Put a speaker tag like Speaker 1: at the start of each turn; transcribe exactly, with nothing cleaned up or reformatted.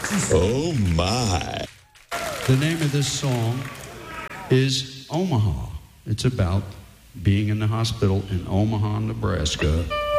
Speaker 1: Oh, my.
Speaker 2: The name of this song is Omaha. It's about being in the hospital in Omaha, Nebraska,